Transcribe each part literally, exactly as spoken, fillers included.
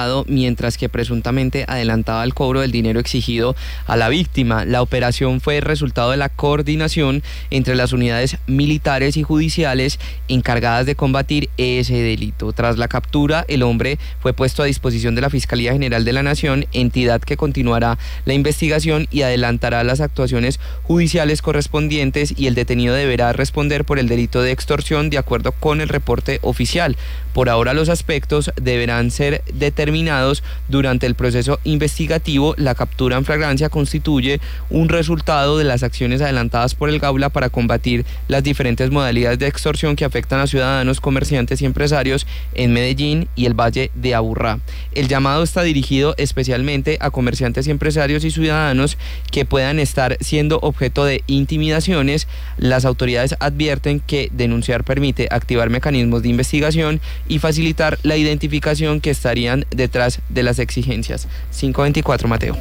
arrestado mientras que presuntamente adelantaba el cobro del dinero exigido a la víctima. La operación fue el resultado de la coordinación entre las unidades militares y judiciales encargadas de combatir ese delito. Tras la captura, el hombre fue puesto a disposición de la Fiscalía General de la Nación, entidad que continuará la investigación y adelantará las actuaciones judiciales correspondientes, y el detenido deberá responder por el delito de extorsión de acuerdo con el reporte oficial. Por ahora los aspectos deberán ser determinados durante el proceso investigativo. La captura en flagrancia constituye un resultado de las acciones adelantadas por el Gaula para combatir las diferentes modalidades de extorsión que afectan a ciudadanos, comerciantes y empresarios en Medellín y el Valle de Aburrá. El llamado está dirigido especialmente a comerciantes y empresarios y ciudadanos que puedan estar siendo objeto de intimidaciones. Las autoridades advierten que denunciar permite activar mecanismos de investigación y facilitar la identificación que estarían detrás de las exigencias. cinco veinticuatro, Mateo.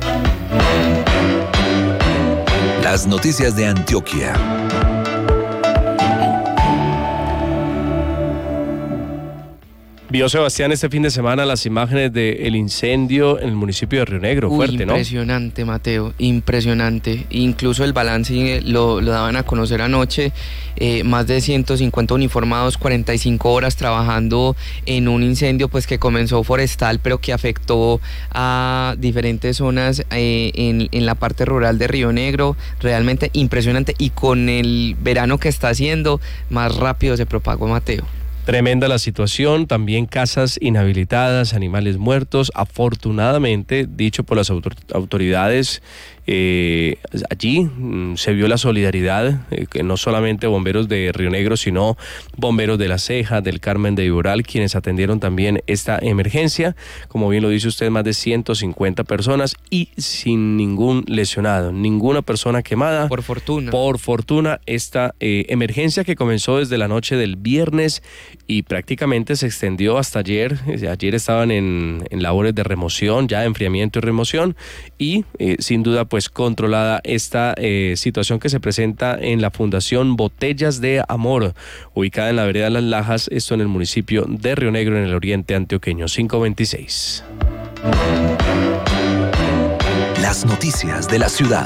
Las noticias de Antioquia. Vio Sebastián este fin de semana las imágenes del incendio en el municipio de Río Negro. Uy, fuerte, ¿no? Impresionante, Mateo, impresionante. Incluso el balance lo, lo daban a conocer anoche. Eh, más de ciento cincuenta uniformados, cuarenta y cinco horas trabajando en un incendio pues que comenzó forestal, pero que afectó a diferentes zonas eh, en, en la parte rural de Río Negro. Realmente impresionante, y con el verano que está haciendo, más rápido se propagó, Mateo. Tremenda la situación, también casas inhabilitadas, animales muertos. Afortunadamente, dicho por las autor- autoridades, eh, allí mm, se vio la solidaridad, eh, que no solamente bomberos de Río Negro, sino bomberos de La Ceja, del Carmen de Iboral, quienes atendieron también esta emergencia. Como bien lo dice usted, más de ciento cincuenta personas y sin ningún lesionado, ninguna persona quemada. Por fortuna. Por fortuna, esta eh, emergencia que comenzó desde la noche del viernes y prácticamente se extendió hasta ayer. Ayer estaban en, en labores de remoción, ya enfriamiento y remoción, y eh, sin duda pues controlada esta eh, situación que se presenta en la Fundación Botellas de Amor, ubicada en la vereda Las Lajas, esto en el municipio de Río Negro, en el oriente antioqueño. Cinco veintiséis. Las noticias de la ciudad.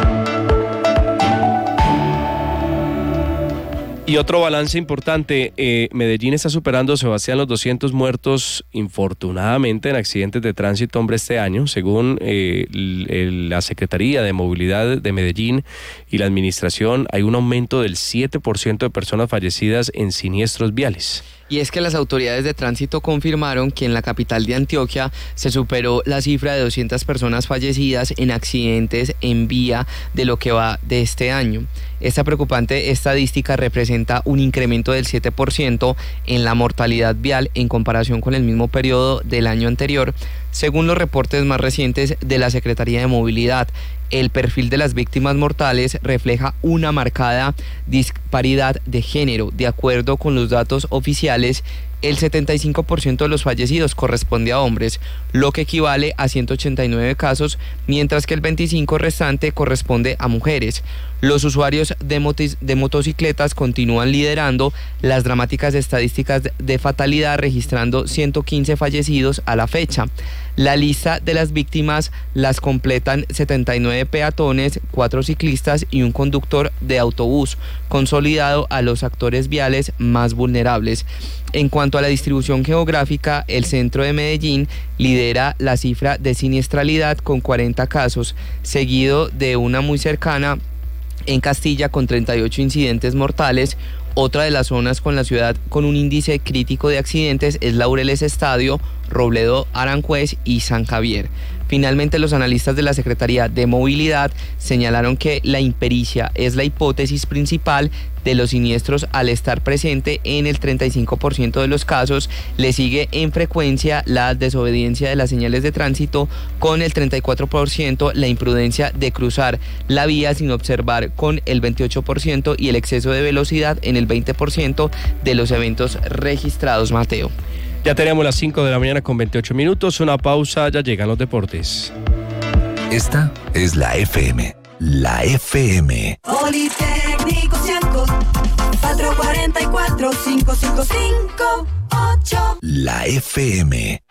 Y otro balance importante, eh, Medellín está superando, Sebastián, los doscientos muertos, infortunadamente, en accidentes de tránsito, hombre, este año. Según eh, el, la Secretaría de Movilidad de Medellín y la Administración, hay un aumento del siete por ciento de personas fallecidas en siniestros viales. Y es que las autoridades de tránsito confirmaron que en la capital de Antioquia se superó la cifra de doscientas personas fallecidas en accidentes en vía de lo que va de este año. Esta preocupante estadística representa un incremento del siete por ciento en la mortalidad vial en comparación con el mismo periodo del año anterior, según los reportes más recientes de la Secretaría de Movilidad. El perfil de las víctimas mortales refleja una marcada disparidad de género. De acuerdo con los datos oficiales, el setenta y cinco por ciento de los fallecidos corresponde a hombres, lo que equivale a ciento ochenta y nueve casos, mientras que el veinticinco por ciento restante corresponde a mujeres. Los usuarios de, motis, de motocicletas continúan liderando las dramáticas estadísticas de fatalidad, registrando ciento quince fallecidos a la fecha. La lista de las víctimas las completan setenta y nueve peatones, cuatro ciclistas y un conductor de autobús, consolidado a los actores viales más vulnerables. En cuanto a la distribución geográfica, el centro de Medellín lidera la cifra de siniestralidad con cuarenta casos, seguido de una muy cercana en Castilla con treinta y ocho incidentes mortales. Otra de las zonas con la ciudad con un índice crítico de accidentes es Laureles Estadio, Robledo Aranjuez y San Javier. Finalmente, los analistas de la Secretaría de Movilidad señalaron que la impericia es la hipótesis principal de los siniestros al estar presente en el treinta y cinco por ciento de los casos. Le sigue en frecuencia la desobediencia de las señales de tránsito, con el treinta y cuatro por ciento, la imprudencia de cruzar la vía sin observar con el veintiocho por ciento y el exceso de velocidad en el veinte por ciento de los eventos registrados, Mateo. Ya tenemos las cinco de la mañana con veintiocho minutos, una pausa, ya llegan los deportes. Esta es la F M, la F M. Politécnico Cianco, cuatro cuatro cuatro, cinco cinco cinco ocho. La F M.